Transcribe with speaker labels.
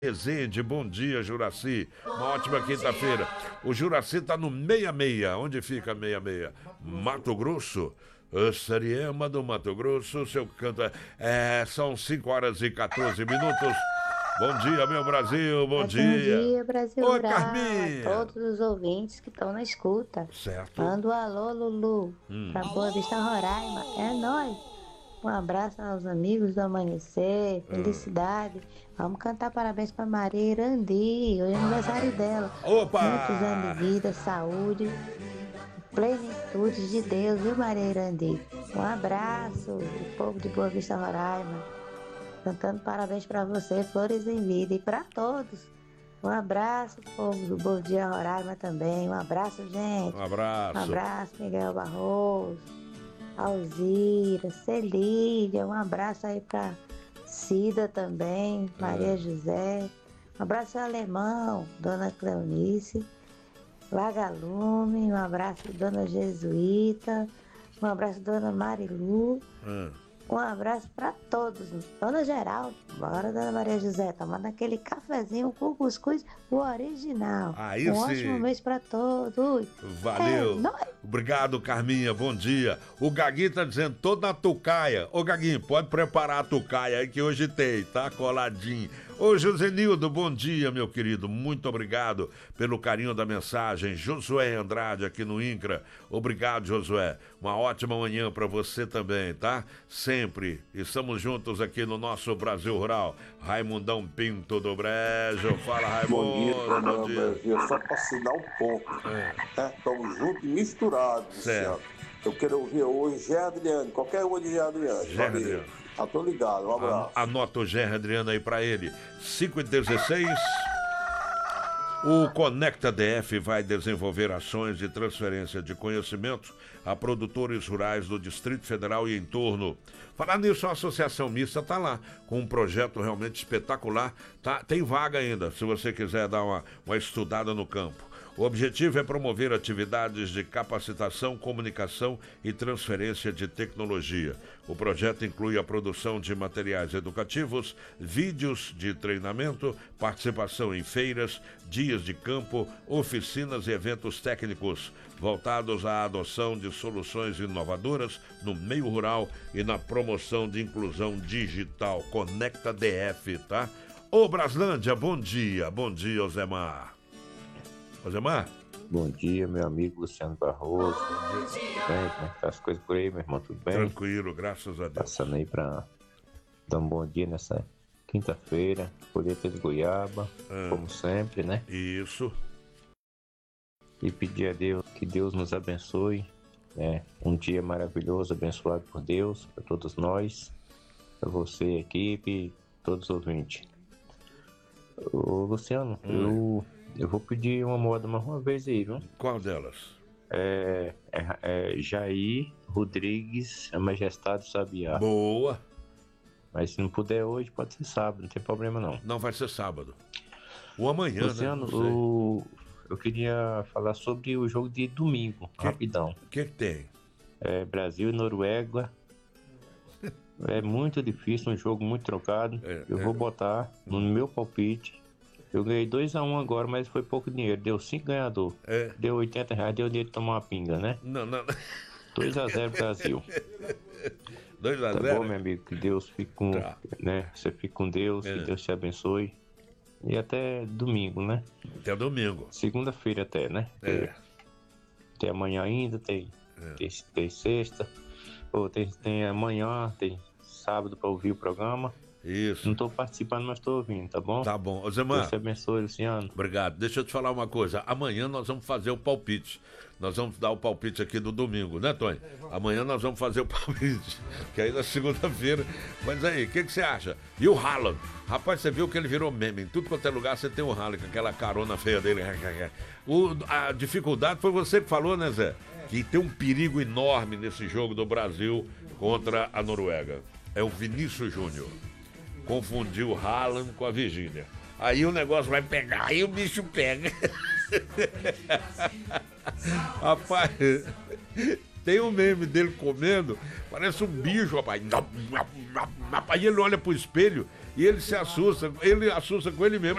Speaker 1: Resende, bom dia, Juraci. Uma ótima quinta-feira. O Juraci está no 66. Onde fica 66? Mato Grosso? Sariema do Mato Grosso. Seu canto são 5h14. Bom dia, meu Brasil. Bom dia.
Speaker 2: Bom dia, Brasil.
Speaker 1: Oi,
Speaker 2: Rural,
Speaker 1: Carminha.
Speaker 2: a todos os ouvintes que estão na escuta.
Speaker 1: Certo.
Speaker 2: Manda um alô, Lulu, pra Boa Vista, Roraima. É nóis. Um abraço aos amigos do Amanhecer, felicidade. Vamos cantar parabéns pra Maria Irandi, hoje é aniversário dela.
Speaker 1: Opa!
Speaker 2: Muitos anos de vida, saúde, plenitude de Deus, viu, Maria Irandi? Um abraço do povo de Boa Vista, Roraima. Cantando parabéns pra você, flores em vida, e pra todos. Um abraço, povo do Bom Dia Roraima também. Um abraço, gente.
Speaker 1: Um abraço.
Speaker 2: Um abraço, Miguel Barroso, Alzira, Celídia, um abraço aí pra Cida também, Maria José, um abraço ao Alemão, Dona Cleonice, Vagalume, um abraço Dona Jesuíta, um abraço Dona Marilu, um abraço pra todos, Dona Geraldo, bora Dona Maria José, tomando aquele cafezinho com cuscuz, o original.
Speaker 1: Aí
Speaker 2: um
Speaker 1: sim.
Speaker 2: ótimo mês pra todos.
Speaker 1: Valeu.
Speaker 2: Nóis.
Speaker 1: Obrigado, Carminha. Bom dia. O Gaguinho tá dizendo, tô na tucaia. Ô, Gaguinho, pode preparar a tucaia aí que hoje tem, tá coladinho. Ô, Josenildo, bom dia, meu querido. Muito obrigado pelo carinho da mensagem. Josué Andrade aqui no INCRA. Obrigado, Josué. Uma ótima manhã pra você também, tá? Sempre. Estamos juntos aqui no nosso Brasil Rural. Raimundão Pinto do Brejo. Fala, Raimundo.
Speaker 3: Bom dia, Brasil. Só para assinar um pouco. Estamos juntos e misturados.
Speaker 1: Certo.
Speaker 3: Eu quero ouvir hoje Gé Adriano. Qualquer um de Gé Adriano.
Speaker 1: Gé Adriano.
Speaker 3: Tá, tô ligado. Um abraço.
Speaker 1: Anota o Gé Adriano aí pra ele. 5h16. O Conecta DF vai desenvolver ações de transferência de conhecimento a produtores rurais do Distrito Federal e entorno. Falar nisso, a Associação Mista está lá, com um projeto realmente espetacular. Tá, tem vaga ainda, se você quiser dar uma estudada no campo. O objetivo é promover atividades de capacitação, comunicação e transferência de tecnologia. O projeto inclui a produção de materiais educativos, vídeos de treinamento, participação em feiras, dias de campo, oficinas e eventos técnicos, voltados à adoção de soluções inovadoras no meio rural e na promoção de inclusão digital. Conecta DF, tá? Ô Braslândia, bom dia. Bom dia, Osemar. Osemar?
Speaker 4: Bom dia, meu amigo Luciano Barroso. Bem, como é que tá as coisas por aí, meu irmão? Tudo bem?
Speaker 1: Tranquilo, graças a Deus.
Speaker 4: Passando aí pra dar um bom dia nessa quinta-feira, colheita de goiaba, como sempre, né?
Speaker 1: Isso.
Speaker 4: E pedir a Deus que Deus nos abençoe, né? Um dia maravilhoso, abençoado por Deus, para todos nós, para você, equipe, todos os ouvintes. Ô, Luciano, eu vou pedir uma moda mais uma vez aí, viu?
Speaker 1: Qual delas?
Speaker 4: Jair Rodrigues, a Majestade Sabiá.
Speaker 1: Boa.
Speaker 4: Mas se não puder hoje, pode ser sábado, não tem problema não.
Speaker 1: Não, vai ser sábado. Ou amanhã,
Speaker 4: Luciano,
Speaker 1: né?
Speaker 4: eu queria falar sobre o jogo de domingo, rapidão.
Speaker 1: O que tem?
Speaker 4: Brasil e Noruega. É muito difícil, um jogo muito trocado. Eu vou botar no meu palpite. Eu ganhei 2-1 agora, mas foi pouco dinheiro. Deu 5 ganhador. Deu R$80, deu dinheiro de tomar uma pinga, né?
Speaker 1: Não.
Speaker 4: 2-0 Brasil.
Speaker 1: 2-0?
Speaker 4: Tá bom, meu amigo? Que Deus fique com... né? Você fique com Deus, que Deus te abençoe. E até domingo, né?
Speaker 1: Até domingo.
Speaker 4: Segunda-feira até, né? Tem amanhã ainda, tem sexta. Ou tem amanhã, tem sábado pra ouvir o programa.
Speaker 1: Isso.
Speaker 4: Não tô participando, mas tô ouvindo, tá bom?
Speaker 1: Tá bom. Osemar.
Speaker 4: Deus te abençoe, Luciano.
Speaker 1: Obrigado. Deixa eu te falar uma coisa. Amanhã nós vamos fazer o palpite. Nós vamos dar o palpite aqui do domingo, né, Tony? Amanhã nós vamos fazer o palpite. Que aí na segunda-feira. Mas aí, o que você acha? E o Haaland? Rapaz, você viu que ele virou meme. Em tudo quanto é lugar você tem o Haaland, com aquela carona feia dele. A dificuldade foi você que falou, né, Zé? Que tem um perigo enorme nesse jogo do Brasil contra a Noruega. É o Vinícius Júnior. Confundiu o Haaland com a Virgínia. Aí o negócio vai pegar, aí o bicho pega. Rapaz, tem um meme dele comendo, parece um bicho, rapaz. Aí ele olha pro espelho e ele se assusta, ele assusta com ele mesmo.